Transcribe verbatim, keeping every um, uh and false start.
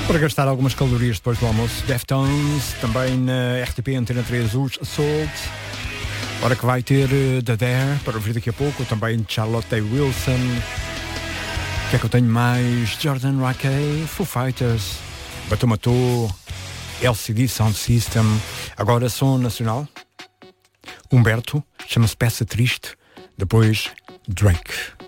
Para gastar algumas calorias depois do almoço. Deftones, também na R T P Antena três, os Assault. Hora que vai ter uh, The Dare, para ouvir daqui a pouco. Também Charlotte Day Wilson. O que é que eu tenho mais? Jordan Rakey, Foo Fighters, Batou Matou, L C D Sound System. Agora som nacional. Humberto, chama-se Peça Triste. Depois Drake.